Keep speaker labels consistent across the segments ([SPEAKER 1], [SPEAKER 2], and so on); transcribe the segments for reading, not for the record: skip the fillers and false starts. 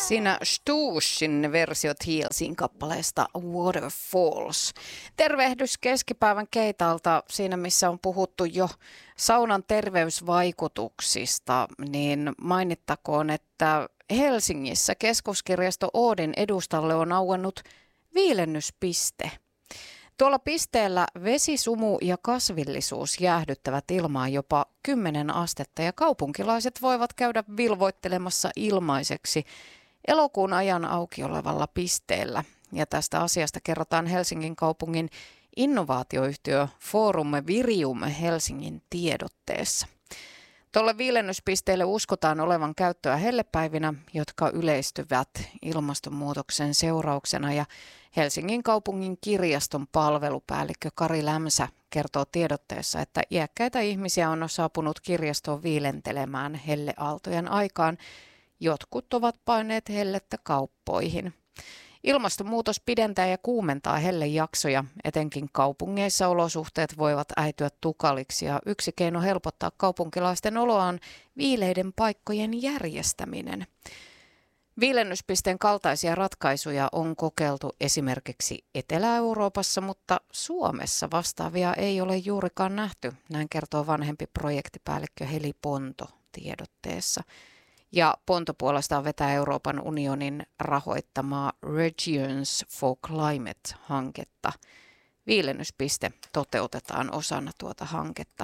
[SPEAKER 1] Siinä Stuussin versiot Heelsin kappaleesta Waterfalls. Tervehdys keskipäivän keitalta siinä, missä on puhuttu jo saunan terveysvaikutuksista, niin mainittakoon, että Helsingissä keskuskirjasto Oodin edustalle on auennut viilennyspiste. Tuolla pisteellä vesi, sumu ja kasvillisuus jäähdyttävät ilmaa jopa 10 astetta ja kaupunkilaiset voivat käydä vilvoittelemassa ilmaiseksi elokuun ajan auki olevalla pisteellä. Ja tästä asiasta kerrotaan Helsingin kaupungin innovaatioyhtiö Forum Virium Helsingin tiedotteessa. Tuolle viilennyspisteelle uskotaan olevan käyttöä hellepäivinä, jotka yleistyvät ilmastonmuutoksen seurauksena, ja Helsingin kaupungin kirjaston palvelupäällikkö Kari Lämsä kertoo tiedotteessa, että iäkkäitä ihmisiä on saapunut kirjastoon viilentelemään helleaaltojen aikaan. Jotkut ovat paineet hellettä kauppoihin. Ilmastonmuutos pidentää ja kuumentaa hellejaksoja, etenkin kaupungeissa olosuhteet voivat äityä tukaliksi ja yksi keino helpottaa kaupunkilaisten oloa on viileiden paikkojen järjestäminen. Viilennyspisteen kaltaisia ratkaisuja on kokeiltu esimerkiksi Etelä-Euroopassa, mutta Suomessa vastaavia ei ole juurikaan nähty, näin kertoo vanhempi projektipäällikkö Heli Ponto tiedotteessa. Ja Ponto puolestaan vetää Euroopan unionin rahoittamaa Regions for Climate-hanketta. Viilennyspiste toteutetaan osana tuota hanketta.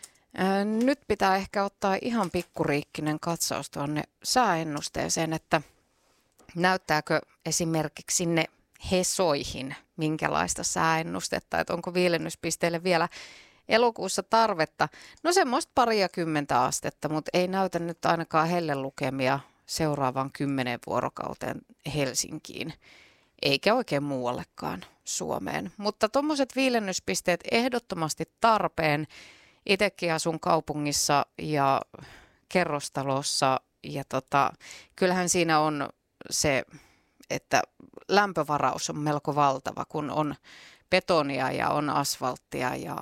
[SPEAKER 1] Nyt pitää ehkä ottaa ihan pikkuriikkinen katsaus tuonne sääennusteeseen, että näyttääkö esimerkiksi sinne Hesoihin minkälaista sääennustetta, että onko viilennyspisteelle vielä elokuussa tarvetta. No semmoista 20 astetta, mutta ei näytä nyt ainakaan hellelukemia seuraavan 10 vuorokauteen Helsinkiin, eikä oikein muuallekaan Suomeen. Mutta tuommoiset viilennyspisteet ehdottomasti tarpeen. Itsekin asun kaupungissa ja kerrostalossa ja kyllähän siinä on se, että lämpövaraus on melko valtava, kun on betonia ja on asfalttia ja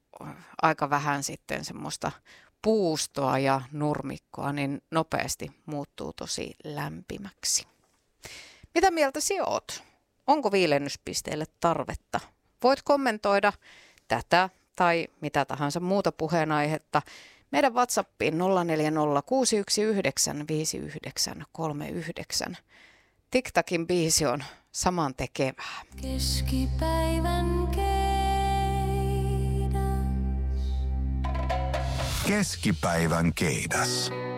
[SPEAKER 1] aika vähän sitten semmoista puustoa ja nurmikkoa, niin nopeasti muuttuu tosi lämpimäksi. Mitä mieltä sinä oot? Onko viilennyspisteelle tarvetta? Voit kommentoida tätä tai mitä tahansa muuta puheenaihetta meidän WhatsAppiin 0406195939. TikTakin biisi on samantekevää.
[SPEAKER 2] Keskipäivän
[SPEAKER 3] Keskipäivän keidas.